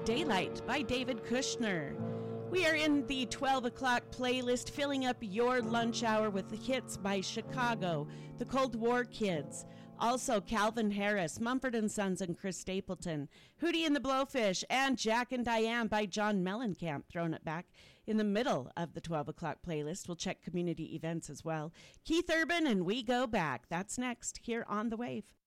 Daylight by David Kushner. We are in the 12 o'clock playlist, filling up your lunch hour with the hits by Chicago, the Cold War Kids. Also, Calvin Harris, Mumford & Sons, and Chris Stapleton. Hootie and the Blowfish, and Jack and Diane by John Mellencamp, throwing it back in the middle of the 12 o'clock playlist. We'll check community events as well. Keith Urban and We Go Back. That's next here on The Wave.